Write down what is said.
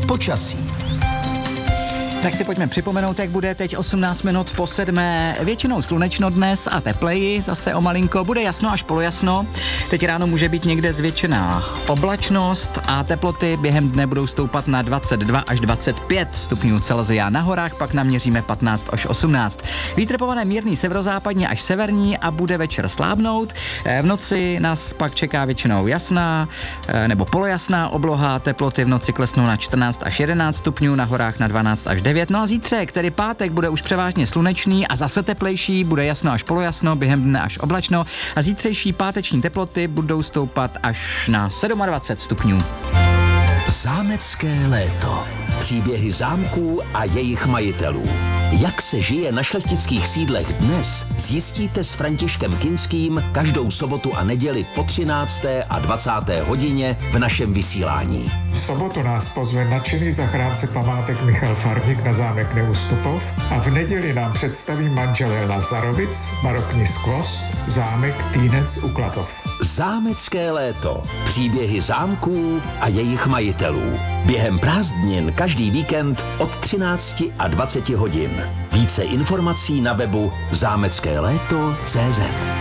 Počasí. Tak si pojďme připomenout, jak bude teď 18 minut po 7. Většinou slunečno dnes a tepleji, zase o malinko. Bude jasno až polojasno. Teď ráno může být někde zvětšená oblačnost a teploty během dne budou stoupat na 22 až 25 stupňů Celsia. Na horách pak naměříme 15 až 18. Vítr povane mírný severozápadně až severní a bude večer slábnout. V noci nás pak čeká většinou jasná nebo polojasná obloha. Teploty v noci klesnou na 14 až 11 stupňů, na horách na 12 až 9. No a zítřek, tedy pátek, bude už převážně slunečný a zase teplejší, bude jasno až polojasno, během dne až oblačno a zítřejší páteční teploty budou stoupat až na 27 stupňů. Zámecké léto. Příběhy zámků a jejich majitelů. Jak se žije na šlechtických sídlech dnes, zjistíte s Františkem Kinským každou sobotu a neděli po 13. a 20. hodině v našem vysílání. V sobotu nás pozve nadšený zachránce památek Michal Farník na zámek Neustupov a v neděli nám představí manželé Lazarovic, barokní skvost, zámek Týnec u Klatov. Zámecké léto. Příběhy zámků a jejich majitelů. Během prázdnin každý víkend od 13 a 20 hodin. Více informací na webu zámeckéléto.cz.